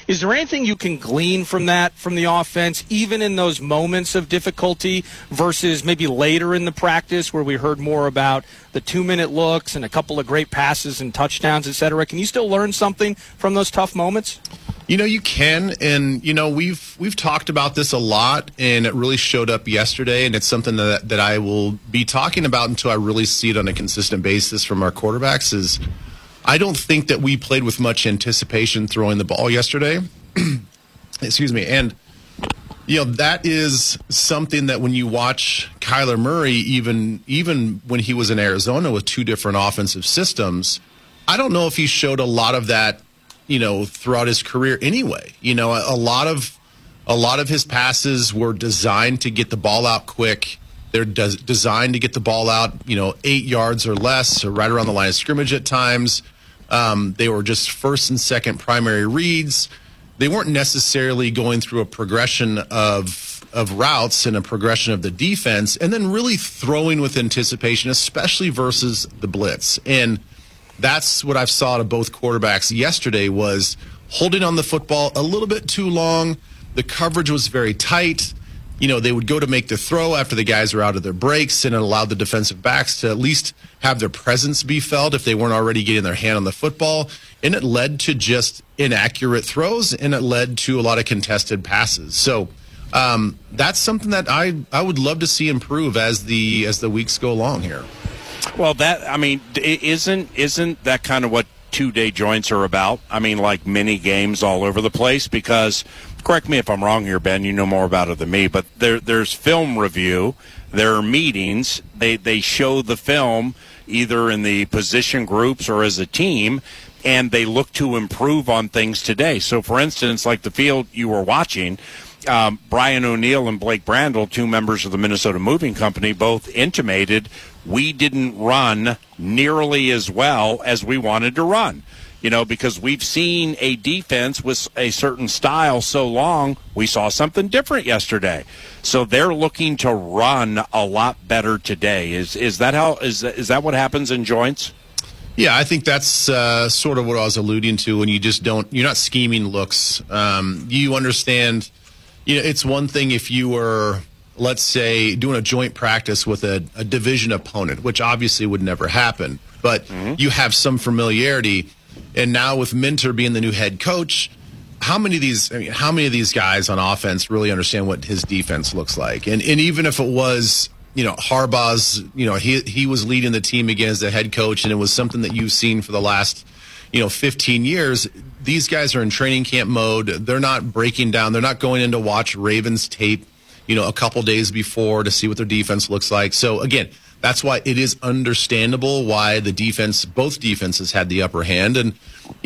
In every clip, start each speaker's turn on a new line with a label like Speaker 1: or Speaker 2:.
Speaker 1: Is there anything you can glean from that, from the offense, even in those moments of difficulty versus maybe later in the practice where we heard more about the 2-minute looks and a couple of great passes and touchdowns, et cetera? Can you still learn something from those tough moments?
Speaker 2: You can, and we've talked about this a lot, and it really showed up yesterday, and it's something that I will be talking about until I really see it on a consistent basis from our quarterbacks. Is I don't think that we played with much anticipation throwing the ball yesterday. Excuse me, and that is something that when you watch Kyler Murray, even when he was in Arizona with 2 different offensive systems, I don't know if he showed a lot of that throughout his career anyway. A lot of his passes were designed to get the ball out quick. They're designed to get the ball out, 8 yards or less, or right around the line of scrimmage at times. They were just first and second primary reads. They weren't necessarily going through a progression of routes and a progression of the defense, and then really throwing with anticipation, especially versus the blitz. And that's what I've saw to both quarterbacks yesterday, was holding on the football a little bit too long. The coverage was very tight. They would go to make the throw after the guys were out of their breaks, and it allowed the defensive backs to at least have their presence be felt if they weren't already getting their hand on the football. And it led to just inaccurate throws, and it led to a lot of contested passes. So that's something that I would love to see improve as the weeks go along here.
Speaker 3: Well, isn't that kind of what 2-day joints are about? Like mini games all over the place, because, correct me if I'm wrong here, Ben, you know more about it than me, but there's film review, there are meetings, they show the film either in the position groups or as a team, and they look to improve on things today. So, for instance, like the field you were watching, Brian O'Neill and Blake Brandel, 2 members of the Minnesota Moving Company, both intimated we didn't run nearly as well as we wanted to run. Because we've seen a defense with a certain style so long, we saw something different yesterday. So they're looking to run a lot better today. Is that what happens in joints?
Speaker 2: Yeah, I think that's sort of what I was alluding to when you're not scheming looks. You understand, it's one thing if you were, let's say, doing a joint practice with a division opponent, which obviously would never happen, but you have some familiarity. And now with Minter being the new head coach, how many of these guys on offense really understand what his defense looks like? And even if it was, Harbaugh's, he was leading the team again as the head coach, and it was something that you've seen for the last, 15 years. These guys are in training camp mode. They're not breaking down. They're not going in to watch Ravens tape, a couple days before to see what their defense looks like. So again, that's why it is understandable why both defenses had the upper hand. And,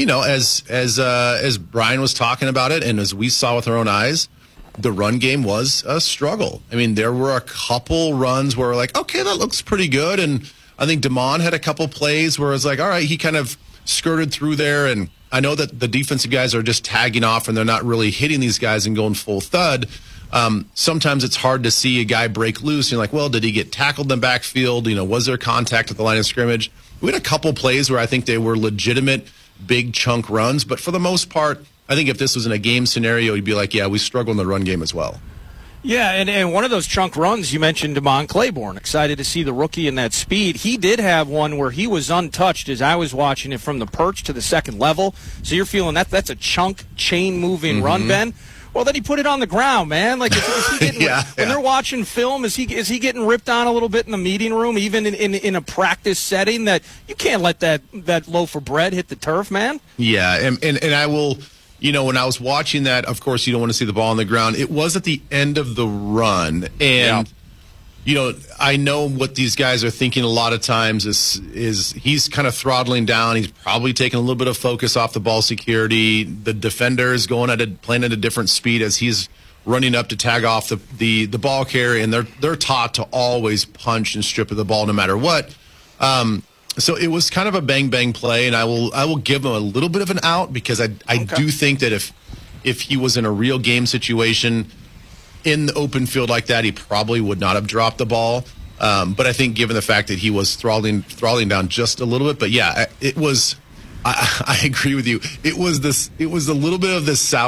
Speaker 2: as Brian was talking about it, and as we saw with our own eyes, the run game was a struggle. There were a couple runs where we're like, okay, that looks pretty good. And I think DeMond had a couple plays where it's like, all right, he kind of skirted through there. And I know that the defensive guys are just tagging off and they're not really hitting these guys and going full thud. Sometimes it's hard to see a guy break loose. And you're like, well, did he get tackled in the backfield? Was there contact at the line of scrimmage? We had a couple plays where I think they were legitimate big chunk runs. But for the most part, I think if this was in a game scenario, you'd be like, yeah, we struggle in the run game as well.
Speaker 1: Yeah, and one of those chunk runs, you mentioned DeMond Claiborne. Excited to see the rookie in that speed. He did have one where he was untouched as I was watching it from the perch to the second level. So you're feeling that's a chunk, chain-moving run, Ben. Well, then he put it on the ground, man. Like, is he getting, when they're watching film, is he getting ripped on a little bit in the meeting room, even in a practice setting? That you can't let that loaf of bread hit the turf, man.
Speaker 2: Yeah, and I will. When I was watching that, of course, you don't want to see the ball on the ground. It was at the end of the run, and I know what these guys are thinking a lot of times is he's kind of throttling down. He's probably taking a little bit of focus off the ball security. The defender is playing at a different speed as he's running up to tag off the ball carrier, and they're taught to always punch and strip of the ball no matter what. So it was kind of a bang-bang play, and I will give him a little bit of an out because I do think that if he was in a real game situation in the open field like that, he probably would not have dropped the ball. But I think given the fact that he was throttling down just a little bit, but yeah, it was. I agree with you. It was a little bit of this sour